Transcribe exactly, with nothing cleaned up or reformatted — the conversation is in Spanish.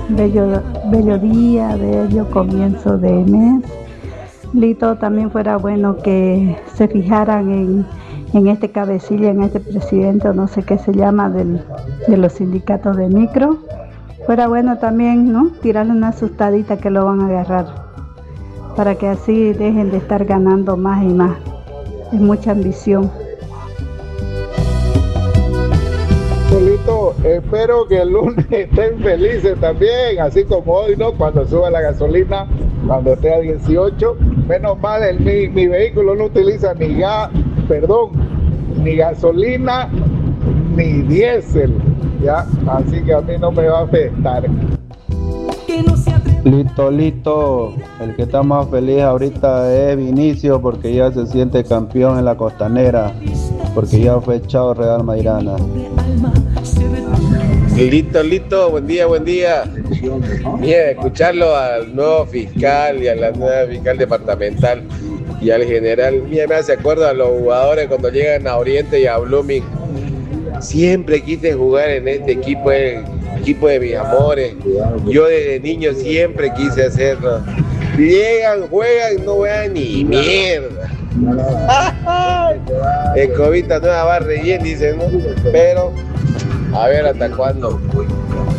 bello, bello día, bello comienzo de mes. Lito, también fuera bueno que se fijaran en, en este cabecilla, en este presidente, o no sé qué se llama, del, de los sindicatos de micro. Fuera bueno también, ¿no?, tirarle una asustadita que lo van a agarrar, para que así dejen de estar ganando más y más. Es mucha ambición. Lito, espero que el lunes estén felices también, así como hoy, ¿no? Cuando suba la gasolina, cuando esté a dieciocho. Menos mal, el, mi, mi vehículo no utiliza ni gas, perdón, ni gasolina, ni diésel, ¿ya? Así que a mí no me va a afectar. Lito, Lito, el que está más feliz ahorita es Vinicio, porque ya se siente campeón en la Costanera, porque ya fue echado Real Mairana. Lito, Lito, buen día, buen día. Mira, escucharlo al nuevo fiscal y a la nueva fiscal departamental y al general, mira, me hace acuerdo a los jugadores cuando llegan a Oriente y a Blooming. Siempre quise jugar en este equipo, el equipo de mis amores. Yo desde niño siempre quise hacerlo. Llegan, juegan, no vean ni mierda. Escobita nueva va re bien, dicen, ¿no? Pero a ver hasta cuándo.